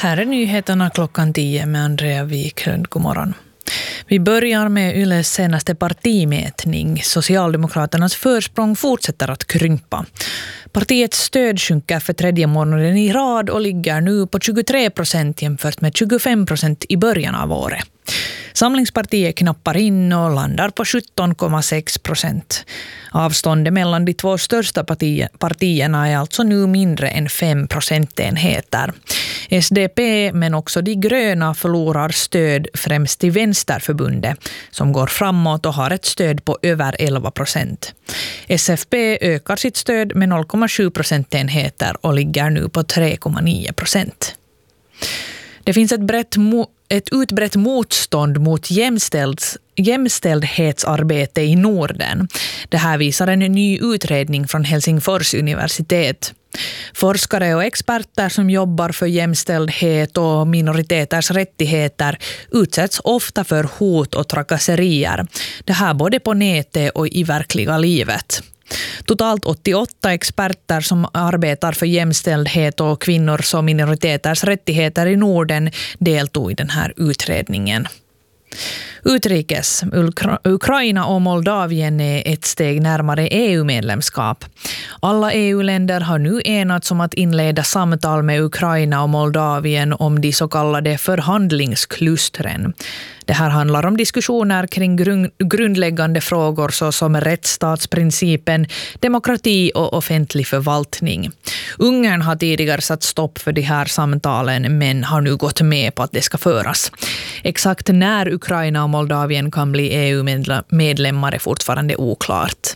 Här är nyheterna klockan 10 med Andrea Wiklund. God morgon. Vi börjar med Yles senaste partimätning. Socialdemokraternas försprång fortsätter att krympa. Partiets stöd sjunker för tredje månaden i rad och ligger nu på 23% jämfört med 25% i början av året. Samlingspartiet knappar in och landar på 17,6%. Avståndet mellan de två största partierna är alltså nu mindre än 5 procentenheter. SDP men också de gröna förlorar stöd främst i Vänsterförbundet som går framåt och har ett stöd på över 11%. SFP ökar sitt stöd med 0,7 procentenheter och ligger nu på 3,9%. Det finns ett utbrett motstånd mot jämställdhetsarbete i Norden. Det här visar en ny utredning från Helsingfors universitet. Forskare och experter som jobbar för jämställdhet och minoriteters rättigheter utsätts ofta för hot och trakasserier. Det här både på nätet och i verkliga livet. Totalt 88 experter som arbetar för jämställdhet och kvinnors och minoriteters rättigheter i Norden deltog i den här utredningen. Utrikes. Ukraina och Moldavien är ett steg närmare EU-medlemskap. Alla EU-länder har nu enats om att inleda samtal med Ukraina och Moldavien om de så kallade förhandlingsklustren. Det här handlar om diskussioner kring grundläggande frågor såsom rättsstatsprincipen, demokrati och offentlig förvaltning. Ungern har tidigare satt stopp för de här samtalen men har nu gått med på att det ska föras. Exakt när Ukraina och Moldavien kan bli EU-medlemmar är fortfarande oklart.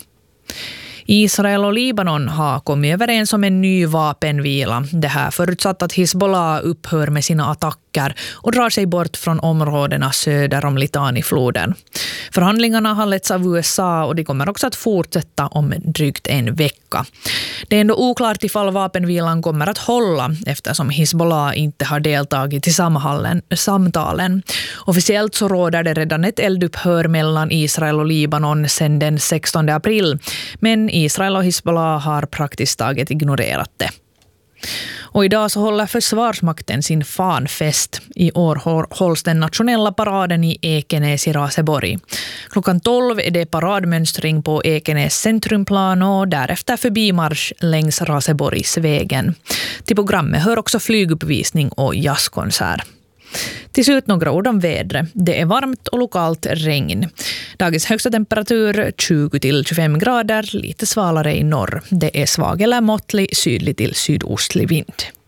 Israel och Libanon har kommit överens om en ny vapenvila. Det här förutsatt att Hizbollah upphör med sina attacker och drar sig bort från områdena söder om Litanifloden. Förhandlingarna har letts av USA och de kommer också att fortsätta om drygt en vecka. Det är ändå oklart ifall vapenvilan kommer att hålla eftersom Hizbollah inte har deltagit i samtalen. Officiellt så råder det redan ett eldupphör mellan Israel och Libanon sedan den 16 april. Men Israel och Hizbollah har praktiskt taget ignorerat det. Och idag så håller Försvarsmakten sin fanfest. I år hålls den nationella paraden i Ekenäs i Raseborg. Klockan 12 är det paradmönstring på Ekenäs centrumplan och därefter förbimarsch längs Raseborgsvägen. Till programmet hör också flyguppvisning och jazzkonsert. Till slut några ord om vädret. Det är varmt och lokalt regn. Dagens högsta temperatur 20-25 grader, lite svalare i norr. Det är svag eller måttlig sydlig till sydostlig vind.